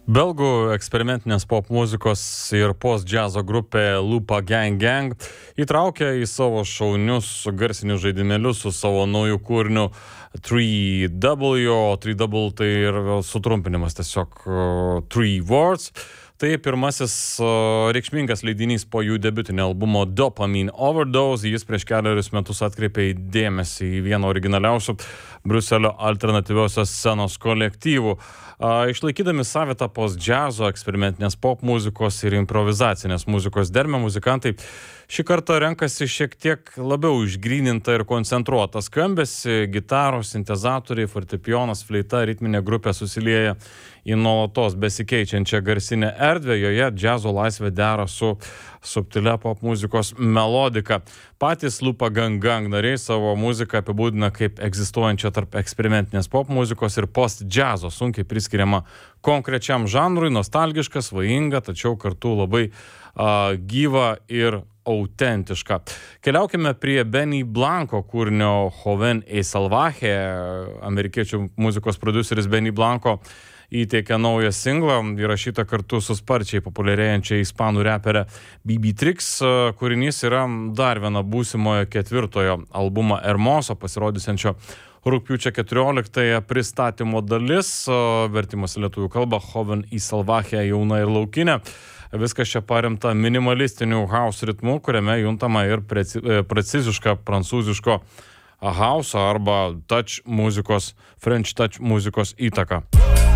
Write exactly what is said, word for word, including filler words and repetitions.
Belgų eksperimentinės pop muzikos ir post-džiazo grupė Lupa Gang Gang įtraukė į savo šaunius garsinius žaidimėlius su savo nauju kūriniu three W, o three W tai ir sutrumpinimas tiesiog Three Words. Tai pirmasis uh, reikšmingas leidinys po jų debiutinio albumo Dopamine Overdose. Jis prieš keliarius metus atkreipė dėmesį į vieną originaliausių Briuselio alternatyviosios scenos kolektyvų. Uh, išlaikydami savitą post-džiazo, eksperimentinės pop muzikos ir improvizacinės muzikos dermę, muzikantai šį kartą renkasi šiek tiek labiau išgrynintą ir koncentruotą skambesį. Gitaros, sintezatoriai, fortepijonas, fleita, ritminė grupė susilieja į nuolatos besikeičiančią garsinę erdvę. Joje džiazo laisvė dera su subtilia pop muzikos melodika. Patys Lupa Gang Gang nariai savo muziką apibūdina kaip egzistuojančią tarp eksperimentinės pop muzikos ir post-džiazo, sunkiai priskiriama konkrečiam žanrui, nostalgiška, svajinga, tačiau kartu labai uh, gyva ir autentiška. Keliaukime prie Benny Blanco kūrinio Joven y Salvaje. Amerikiečių muzikos prodiuseris Benny Blanco įteikė naują singlą, įrašytą kartu su sparčiai populiarėjančia ispanų reperė B B Trix. Kūrinys yra dar viena būsimojo ketvirtojo albumo Hermoso pasirodysiančio rugpjūčio keturioliktąją pristatymo dalis. Vertimas į lietuvių kalbą Joven y Salvaje, jauna ir laukinė. Viskas čia paremta minimalistiniu house ritmu, kuriame juntama ir preci, preciziška prancūziško house arba touch muzikos, French touch muzikos įtaka.